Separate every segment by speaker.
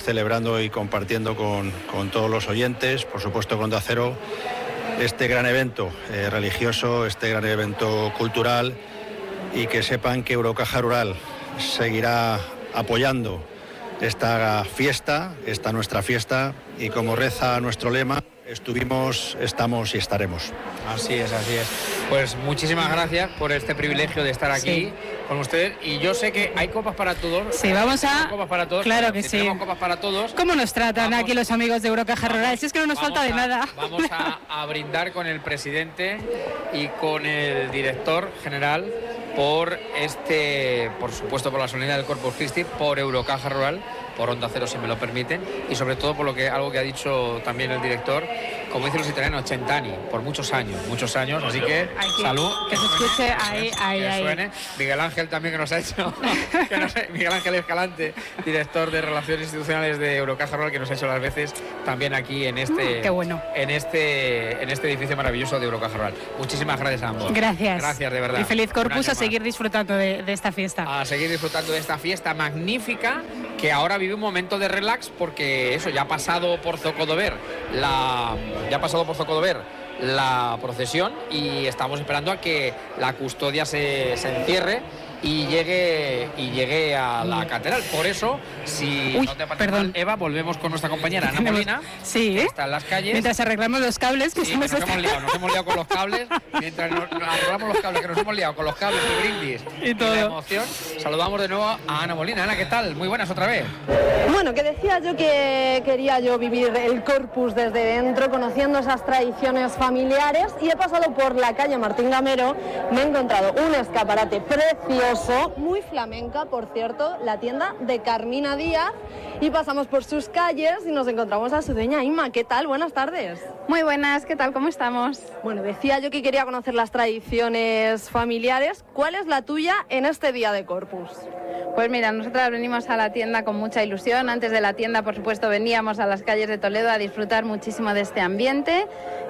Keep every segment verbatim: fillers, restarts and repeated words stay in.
Speaker 1: celebrando y compartiendo con, con todos los oyentes, por supuesto con Onda Cero, este gran evento eh, religioso, este gran evento cultural, y que sepan que Eurocaja Rural seguirá apoyando esta fiesta, esta nuestra fiesta, y como reza nuestro lema, estuvimos, estamos y estaremos.
Speaker 2: Así es, así es. Pues muchísimas gracias por este privilegio de estar aquí sí. con ustedes. Y yo sé que hay copas para todos.
Speaker 3: Sí, vamos a...
Speaker 2: Copas para todos.
Speaker 3: Claro que
Speaker 2: si
Speaker 3: sí.
Speaker 2: Tenemos copas para todos.
Speaker 3: ¿Cómo nos tratan
Speaker 2: vamos,
Speaker 3: aquí los amigos de Eurocaja Rural? Si es que no nos falta
Speaker 2: a,
Speaker 3: de nada.
Speaker 2: Vamos a, a brindar con el presidente y con el director general por este, por supuesto por la solemnidad del Corpus Christi, por Eurocaja Rural, por Onda Cero si me lo permiten, y sobre todo por lo que algo que ha dicho también el director, como dicen los italianos, cent'anni, por muchos años, muchos años, así que
Speaker 3: Aquí,
Speaker 2: salud.
Speaker 3: Que se escuche ahí, ahí,
Speaker 2: que
Speaker 3: ahí.
Speaker 2: suene. Miguel Ángel también que nos ha hecho, que nos, Miguel Ángel Escalante, director de Relaciones Institucionales de Eurocaja Rural, que nos ha hecho las veces también aquí en este,
Speaker 3: mm, qué bueno.
Speaker 2: en este, en este edificio maravilloso de Eurocaja Rural. Muchísimas gracias a ambos.
Speaker 3: Gracias.
Speaker 2: Gracias, de verdad.
Speaker 3: Y feliz Corpus, a
Speaker 2: más.
Speaker 3: seguir disfrutando de, de esta fiesta.
Speaker 2: A seguir disfrutando de esta fiesta magnífica, que ahora vive un momento de relax, porque eso, ya ha pasado por Zocodover la ya ha pasado por Zocodover la procesión, y estamos esperando a que la custodia se, se encierre y llegue y llegue a la catedral. Por eso, si
Speaker 3: Uy,
Speaker 2: no te parece
Speaker 3: perdón.
Speaker 2: mal, Eva, volvemos con nuestra compañera Ana Molina,
Speaker 3: sí,
Speaker 2: que está en las calles.
Speaker 3: Mientras arreglamos los cables, que
Speaker 2: sí,
Speaker 3: se
Speaker 2: que
Speaker 3: nos
Speaker 2: nos
Speaker 3: está...
Speaker 2: hemos liado, nos hemos liado con los cables. Mientras nos, nos arreglamos los cables, que nos hemos liado con los cables y brindis
Speaker 3: y,
Speaker 2: y
Speaker 3: todo.
Speaker 2: la emoción, saludamos de nuevo a Ana Molina. Ana, ¿qué tal? Muy buenas otra vez.
Speaker 4: Bueno, que decía yo que quería yo vivir el Corpus desde dentro, conociendo esas tradiciones familiares, y he pasado por la calle Martín Gamero, me he encontrado un escaparate precioso, muy flamenca, por cierto, la tienda de Carmina Díaz, y pasamos por sus calles y nos encontramos a su dueña, Inma. ¿Qué tal? Buenas tardes.
Speaker 5: Muy buenas, ¿qué tal? ¿Cómo estamos?
Speaker 4: Bueno, decía yo que quería conocer las tradiciones familiares. ¿Cuál es la tuya en este día de Corpus?
Speaker 5: Pues mira, nosotras venimos a la tienda con mucha ilusión. Antes de la tienda, por supuesto, veníamos a las calles de Toledo a disfrutar muchísimo de este ambiente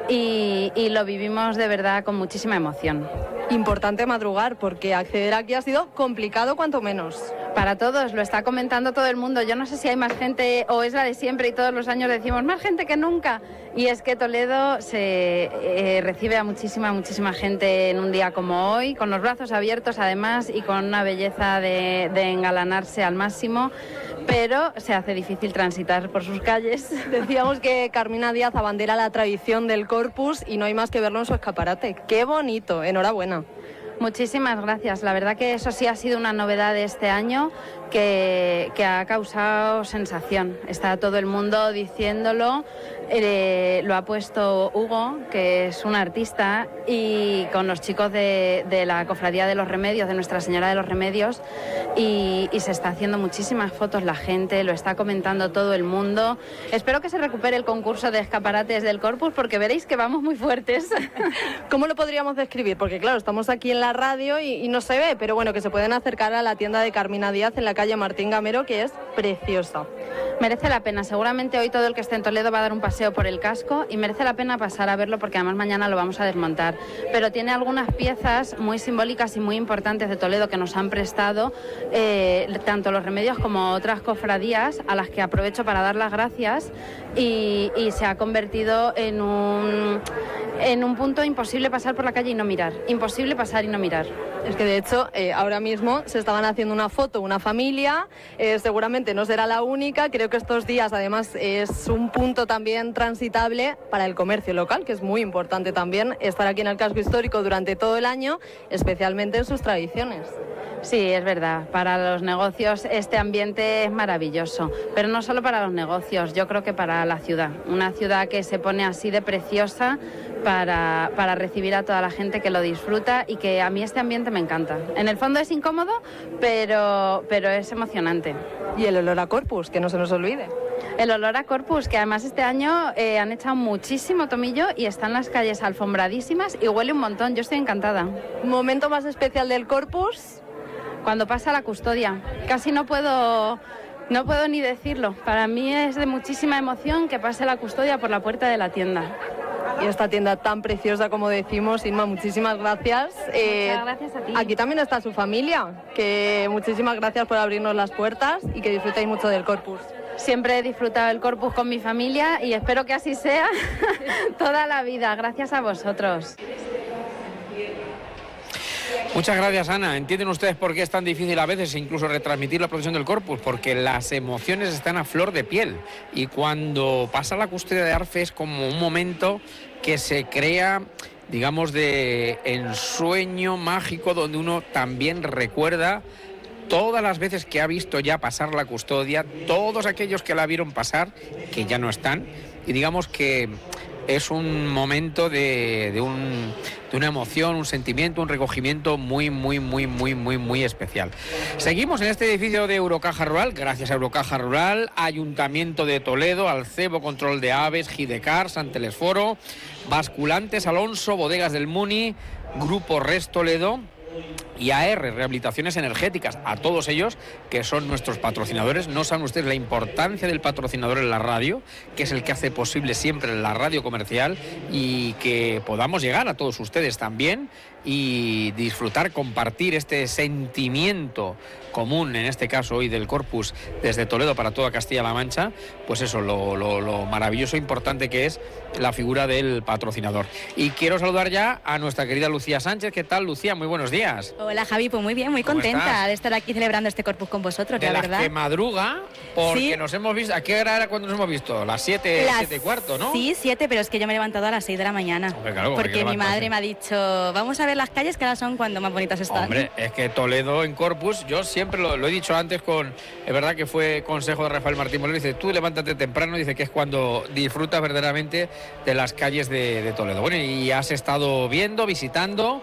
Speaker 5: y, y lo vivimos de verdad con muchísima emoción.
Speaker 4: Importante madrugar, porque acceder aquí ha sido complicado cuanto menos.
Speaker 5: Para todos, lo está comentando todo el mundo. Yo no sé si hay más gente o es la de siempre y todos los años decimos más gente que nunca. Y es que Toledo se eh, recibe a muchísima, muchísima gente en un día como hoy, con los brazos abiertos además y con una belleza de, de engalanarse al máximo, pero se hace difícil transitar por sus calles.
Speaker 4: Decíamos que Carmina Díaz abandera la tradición del Corpus y no hay más que verlo en su escaparate. ¡Qué bonito! Enhorabuena.
Speaker 5: Muchísimas gracias. La verdad que eso sí ha sido una novedad de este año que, que ha causado sensación. Está todo el mundo diciéndolo. Eh, lo ha puesto Hugo, que es un artista, y con los chicos de, de la Cofradía de los Remedios, de Nuestra Señora de los Remedios, y, y se está haciendo muchísimas fotos la gente, lo está comentando todo el mundo. Espero que se recupere el concurso de escaparates del Corpus, porque veréis que vamos muy fuertes.
Speaker 4: ¿Cómo lo podríamos describir? Porque claro, estamos aquí en la radio y, y no se ve, pero bueno, que se pueden acercar a la tienda de Carmina Díaz en la calle Martín Gamero, que es preciosa.
Speaker 5: Merece la pena. Seguramente hoy todo el que esté en Toledo va a dar un paseo por el casco y merece la pena pasar a verlo, porque además mañana lo vamos a desmontar. Pero tiene algunas piezas muy simbólicas y muy importantes de Toledo que nos han prestado eh, tanto los Remedios como otras cofradías, a las que aprovecho para dar las gracias, y, y se ha convertido en un, en un punto imposible pasar por la calle y no mirar. Imposible pasar y no mirar.
Speaker 4: Es que de hecho eh, ahora mismo se estaban haciendo una foto, una familia, eh, seguramente no será la única. Creo que estos días además es un punto también transitable para el comercio local, que es muy importante también estar aquí en el casco histórico durante todo el año, especialmente en sus tradiciones.
Speaker 5: Sí, es verdad. Para los negocios este ambiente es maravilloso, pero no solo para los negocios, yo creo que para la ciudad. Una ciudad que se pone así de preciosa para, para recibir a toda la gente que lo disfruta, y que a mí este ambiente me encanta. En el fondo es incómodo, pero, pero es emocionante.
Speaker 4: Y el olor a Corpus, que no se nos olvide.
Speaker 5: El olor a Corpus, que además este año eh, han echado muchísimo tomillo y están las calles alfombradísimas y huele un montón. Yo estoy encantada.
Speaker 4: ¿Momento más especial del Corpus?
Speaker 5: Cuando pasa la custodia. Casi no puedo, no puedo ni decirlo. Para mí es de muchísima emoción que pase la custodia por la puerta de la tienda.
Speaker 4: Y esta tienda tan preciosa, como decimos, Inma, muchísimas gracias.
Speaker 5: Eh, Muchas gracias a ti.
Speaker 4: Aquí también está su familia, que muchísimas gracias por abrirnos las puertas y que disfrutéis mucho del Corpus.
Speaker 5: Siempre he disfrutado el Corpus con mi familia y espero que así sea toda la vida. Gracias a vosotros.
Speaker 2: Muchas gracias, Ana. ¿Entienden ustedes por qué es tan difícil a veces incluso retransmitir la procesión del Corpus? Porque las emociones están a flor de piel y cuando pasa la custodia de Arfe es como un momento que se crea, digamos, de ensueño mágico donde uno también recuerda todas las veces que ha visto ya pasar la custodia, todos aquellos que la vieron pasar, que ya no están, y digamos que es un momento de, de, un, de una emoción, un sentimiento, un recogimiento muy, muy, muy, muy, muy, muy especial. Seguimos en este edificio de Eurocaja Rural, gracias a Eurocaja Rural, Ayuntamiento de Toledo, Alcebo Control de Aves, Gidecar, Santelesforo, Basculantes Alonso, Bodegas del Muni, Grupo Res Toledo y A R, Rehabilitaciones Energéticas, a todos ellos que son nuestros patrocinadores. No saben ustedes la importancia del patrocinador en la radio, que es el que hace posible siempre la radio comercial y que podamos llegar a todos ustedes también y disfrutar, compartir este sentimiento común, en este caso hoy del Corpus desde Toledo para toda Castilla-La Mancha, pues eso, lo, lo, lo maravilloso e importante que es la figura del patrocinador. Y quiero saludar ya a nuestra querida Lucía Sánchez. ¿Qué tal, Lucía? Muy buenos días.
Speaker 6: Hola, Javi, pues muy bien, muy contenta
Speaker 2: estás?
Speaker 6: de estar aquí celebrando este Corpus con vosotros,
Speaker 2: de
Speaker 6: la
Speaker 2: las
Speaker 6: verdad.
Speaker 2: Que madruga, porque
Speaker 6: ¿Sí?
Speaker 2: nos hemos visto. ¿A qué hora era cuando nos hemos visto? Las siete,
Speaker 6: Las...
Speaker 2: siete y cuarto, ¿no?
Speaker 6: Sí, siete, pero es que yo me he levantado a las seis de la mañana.
Speaker 2: Hombre, claro,
Speaker 6: porque mi madre me ha dicho, vamos a ver las calles que ahora son cuando más bonitas están.
Speaker 2: Hombre, es que Toledo en Corpus, yo siempre lo, lo he dicho antes con, es verdad que fue consejo de Rafael Martín Molero, dice, tú levántate temprano, dice que es cuando disfrutas verdaderamente de las calles de, de Toledo. Bueno, y has estado viendo, visitando,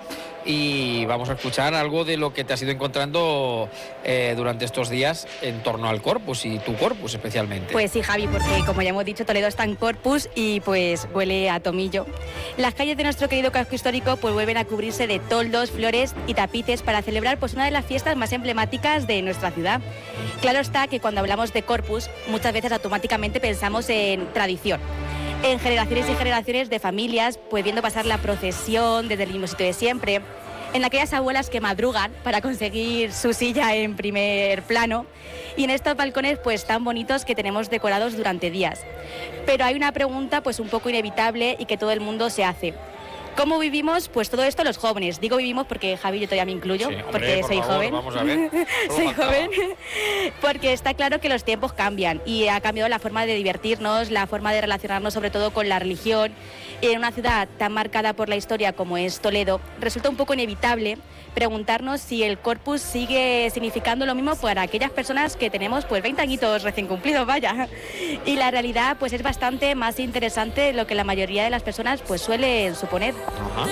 Speaker 2: y vamos a escuchar algo de lo que te has ido encontrando eh, durante estos días en torno al Corpus y tu Corpus especialmente.
Speaker 6: Pues sí, Javi, porque como ya hemos dicho, Toledo está en Corpus y pues huele a tomillo. Las calles de nuestro querido casco histórico pues vuelven a cubrirse de toldos, flores y tapices para celebrar pues una de las fiestas más emblemáticas de nuestra ciudad. Claro está que cuando hablamos de Corpus muchas veces automáticamente pensamos en tradición, en generaciones y generaciones de familias, pues viendo pasar la procesión desde el mismo sitio de siempre, en aquellas abuelas que madrugan para conseguir su silla en primer plano y en estos balcones pues tan bonitos que tenemos decorados durante días. Pero hay una pregunta pues un poco inevitable y que todo el mundo se hace. ¿Cómo vivimos pues todo esto los jóvenes? Digo vivimos porque, Javi, yo todavía me incluyo, sí, hombre, porque por soy
Speaker 2: favor,
Speaker 6: joven.
Speaker 2: Vamos a ver.
Speaker 6: soy joven. Porque está claro que los tiempos cambian y ha cambiado la forma de divertirnos, la forma de relacionarnos sobre todo con la religión. En una ciudad tan marcada por la historia como es Toledo, resulta un poco inevitable preguntarnos si el Corpus sigue significando lo mismo para aquellas personas que tenemos pues veinte añitos recién cumplidos, vaya. Y la realidad pues es bastante más interesante de lo que la mayoría de las personas pues suelen suponer.
Speaker 2: Ajá.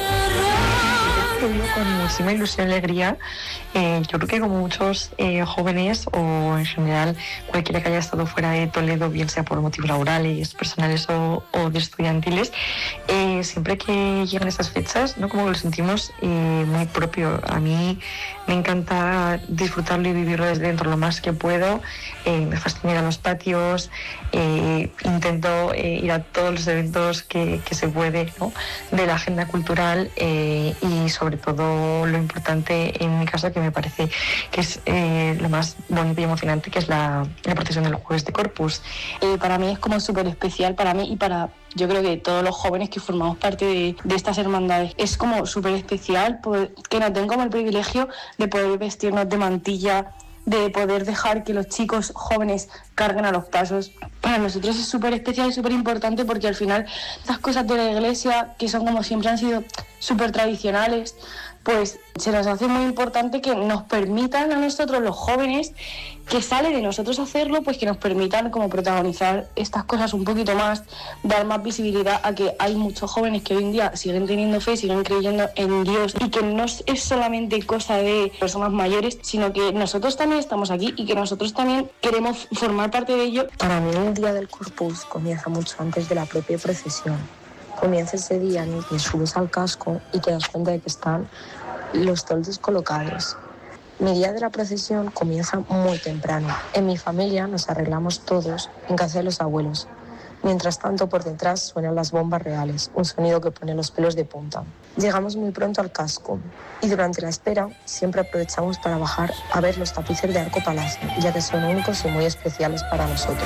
Speaker 7: Con muchísima ilusión y alegría. Eh, yo creo que como muchos eh, jóvenes o en general cualquiera que haya estado fuera de Toledo, bien sea por motivos laborales, personales o, o de estudiantiles, eh, siempre que llegan estas fechas, ¿no? Como que lo sentimos eh, muy propio. A mí me encanta disfrutarlo y vivirlo desde dentro lo más que puedo. Eh, me fascina ir a los patios, eh, intento eh, ir a todos los eventos que, que se puede, ¿no? De la agenda cultural eh, y sobre todo lo importante en mi caso, que me parece que es eh, lo más bonito y emocionante, que es la, la procesión del Jueves de Corpus.
Speaker 8: Eh, para mí es como súper especial, para mí y para yo creo que todos los jóvenes que formamos parte de, de estas hermandades. Es como súper especial poder, que nos den como el privilegio de poder vestirnos de mantilla, de poder dejar que los chicos jóvenes carguen a los pasos. Para nosotros es súper especial y súper importante porque al final estas cosas de la iglesia, que son como siempre han sido súper tradicionales, pues se nos hace muy importante que nos permitan a nosotros los jóvenes, que sale de nosotros hacerlo, pues que nos permitan como protagonizar estas cosas un poquito más, dar más visibilidad a que hay muchos jóvenes que hoy en día siguen teniendo fe, siguen creyendo en Dios y que no es solamente cosa de personas mayores, sino que nosotros también estamos aquí y que nosotros también queremos formar parte de ello.
Speaker 9: Para mí el día del Corpus comienza mucho antes de la propia procesión. Comienza ese día en el que subes al casco y te das cuenta de que están los toldos colocados. Mi día de la procesión comienza muy temprano. En mi familia nos arreglamos todos en casa de los abuelos. Mientras tanto, por detrás suenan las bombas reales, un sonido que pone los pelos de punta. Llegamos muy pronto al casco y durante la espera siempre aprovechamos para bajar a ver los tapices de Arco Palacio, ya que son únicos y muy especiales para nosotros.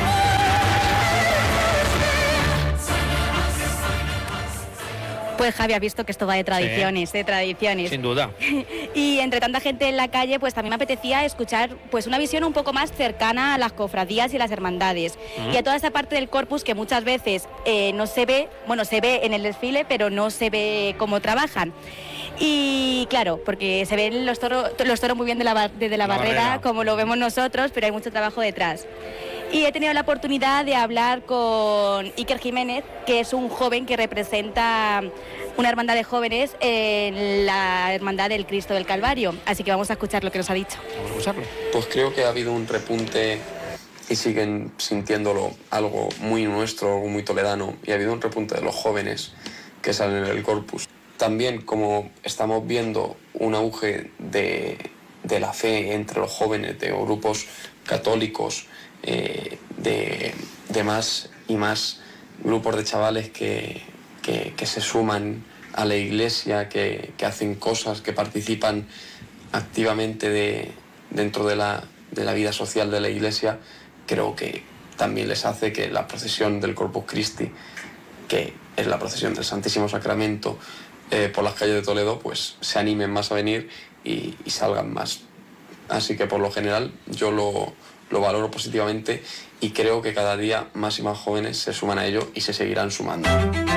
Speaker 6: Pues Javi, ha visto que esto va de tradiciones, sí. de tradiciones.
Speaker 2: Sin duda.
Speaker 6: Y entre tanta gente en la calle, pues también me apetecía escuchar pues una visión un poco más cercana a las cofradías y las hermandades. Uh-huh. Y a toda esa parte del corpus que muchas veces eh, no se ve, bueno, se ve en el desfile, pero no se ve cómo trabajan. Y claro, porque se ven los toros, los toros muy bien de la, desde la, la barrera, barrera, como lo vemos nosotros, pero hay mucho trabajo detrás. Y he tenido la oportunidad de hablar con Iker Jiménez, que es un joven que representa una hermandad de jóvenes en la Hermandad del Cristo del Calvario. Así que vamos a escuchar lo que nos ha dicho.
Speaker 2: Vamos a escucharlo.
Speaker 10: Pues creo que ha habido un repunte y siguen sintiéndolo algo muy nuestro, algo muy toledano. Y ha habido un repunte de los jóvenes que salen en el corpus. También, como estamos viendo un auge de, de la fe entre los jóvenes, de grupos católicos, Eh, de, de más y más grupos de chavales que, que, que se suman a la iglesia, que, que hacen cosas, que participan activamente de, dentro de la, de la vida social de la iglesia, creo que también les hace que la procesión del Corpus Christi, que es la procesión del Santísimo Sacramento, eh, por las calles de Toledo, pues se animen más a venir y, y salgan más. Así que por lo general yo lo Lo valoro positivamente y creo que cada día más y más jóvenes se suman a ello y se seguirán sumando.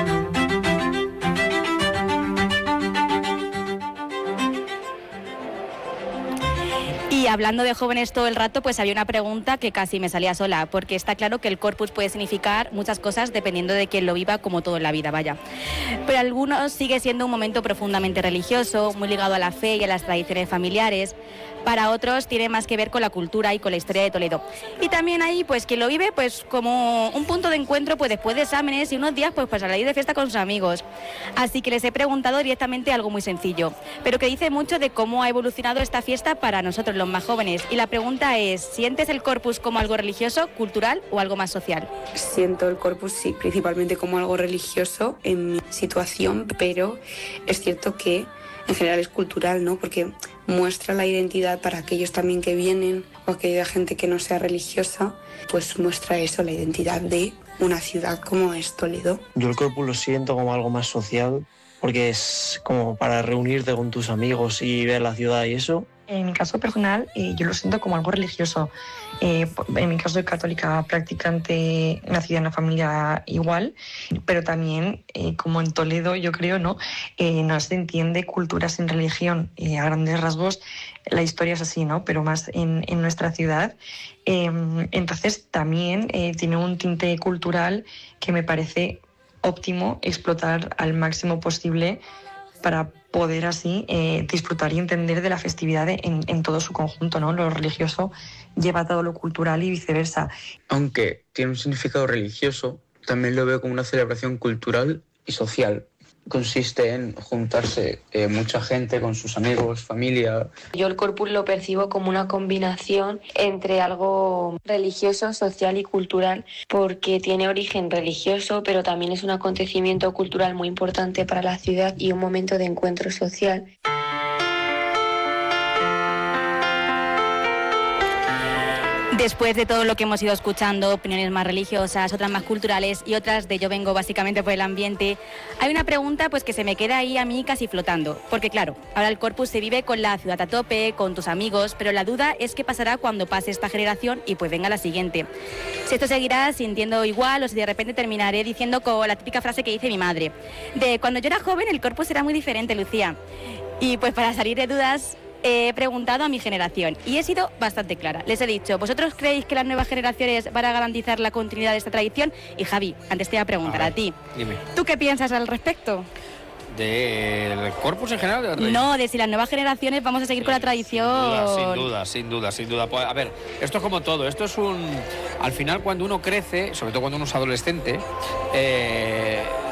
Speaker 6: Y hablando de jóvenes todo el rato, pues había una pregunta que casi me salía sola, porque está claro que el corpus puede significar muchas cosas dependiendo de quien lo viva, como todo en la vida, vaya. Pero algunos sigue siendo un momento profundamente religioso, muy ligado a la fe y a las tradiciones familiares. Para otros tiene más que ver con la cultura y con la historia de Toledo. Y también ahí, pues quien lo vive, pues como un punto de encuentro, pues después de exámenes y unos días, pues para salir de fiesta con sus amigos. Así que les he preguntado directamente algo muy sencillo, pero que dice mucho de cómo ha evolucionado esta fiesta para nosotros los más jóvenes. Y la pregunta es, ¿sientes el corpus como algo religioso, cultural o algo más social?
Speaker 11: Siento el corpus, sí, principalmente como algo religioso en mi situación, pero es cierto que en general es cultural, ¿no? Porque muestra la identidad para aquellos también que vienen o aquella gente que no sea religiosa, pues muestra eso, la identidad de una ciudad como es Toledo.
Speaker 12: Yo el corpus lo siento como algo más social, porque es como para reunirte con tus amigos y ver la ciudad y eso.
Speaker 7: En mi caso personal, eh, yo lo siento como algo religioso. Eh, en mi caso soy católica practicante, nacida en una familia igual, pero también, eh, como en Toledo, yo creo, ¿no? Eh, no se entiende cultura sin religión. Eh, a grandes rasgos, la historia es así, ¿no? Pero más en, en nuestra ciudad. Eh, entonces, también eh, tiene un tinte cultural que me parece óptimo explotar al máximo posible para poder así eh, disfrutar y entender de la festividad en, en todo su conjunto, ¿no? Lo religioso lleva todo lo cultural y viceversa.
Speaker 13: Aunque tiene un significado religioso, también lo veo como una celebración cultural y social. Consiste en juntarse eh, mucha gente con sus amigos, familia.
Speaker 9: Yo el corpus lo percibo como una combinación entre algo religioso, social y cultural, porque tiene origen religioso, pero también es un acontecimiento cultural muy importante para la ciudad y un momento de encuentro social.
Speaker 6: Después de todo lo que hemos ido escuchando, opiniones más religiosas, otras más culturales y otras de yo vengo básicamente por el ambiente, hay una pregunta pues que se me queda ahí a mí casi flotando. Porque claro, ahora el corpus se vive con la ciudad a tope, con tus amigos, pero la duda es qué pasará cuando pase esta generación y pues venga la siguiente. Si esto seguirá sintiendo igual o si de repente terminaré diciendo con la típica frase que dice mi madre, de cuando yo era joven el corpus era muy diferente, Lucía. Y pues para salir de dudas, he preguntado a mi generación y he sido bastante clara. Les he dicho, ¿vosotros creéis que las nuevas generaciones van a garantizar la continuidad de esta tradición? Y Javi, antes te iba a preguntar a, ver, a ti.
Speaker 2: Dime.
Speaker 6: ¿Tú qué piensas al respecto?
Speaker 2: ¿Del corpus en general? De
Speaker 6: no, de si las nuevas generaciones vamos a seguir sí, con la tradición.
Speaker 2: Sin duda, sin duda, sin duda, sin duda. Pues, a ver, esto es como todo. Esto es un... Al final, cuando uno crece, sobre todo cuando uno es adolescente, eh,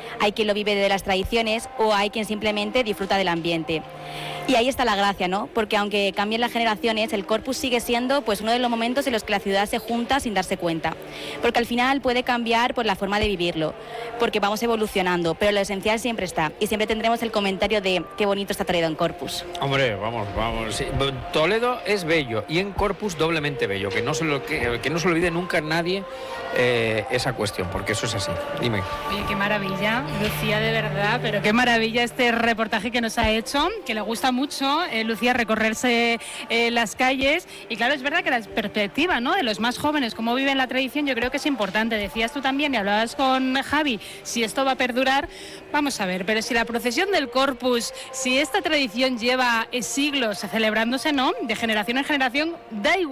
Speaker 6: hay quien lo vive de las tradiciones o hay quien simplemente disfruta del ambiente. Y ahí está la gracia, ¿no? Porque aunque cambien las generaciones, el Corpus sigue siendo pues uno de los momentos en los que la ciudad se junta sin darse cuenta. Porque al final puede cambiar por la forma de vivirlo, porque vamos evolucionando, pero lo esencial siempre está. Y siempre tendremos el comentario de qué bonito está Toledo en Corpus.
Speaker 2: Hombre, vamos, vamos. Sí. Toledo es bello y en Corpus doblemente bello. Que no se lo, que, que no se olvide nunca nadie eh, esa cuestión, porque eso es así. Dime.
Speaker 3: Oye, qué maravilla, Lucía, de verdad, pero qué maravilla este reportaje que nos ha hecho, que le gusta mucho, eh, Lucía, recorrerse eh, las calles. Y claro, es verdad que la perspectiva, ¿no?, de los más jóvenes, cómo viven la tradición, yo creo que es importante. Decías tú también, y hablabas con Javi, si esto va a perdurar, vamos a ver, pero si la procesión del Corpus, si esta tradición lleva siglos celebrándose, ¿no?, de generación en generación, da igual.